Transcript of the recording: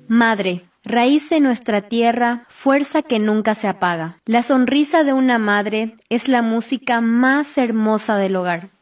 Madre, raíz de nuestra tierra, fuerza que nunca se apaga. La sonrisa de una madre es la música más hermosa del hogar.